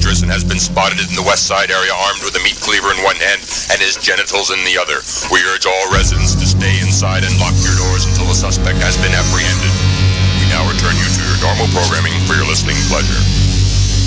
dangerous and has been spotted in the West Side area armed with a meat cleaver in one hand and his genitals in the other. We urge all residents to stay inside and lock your doors until the suspect has been apprehended. We now return you to your normal programming for your listening pleasure.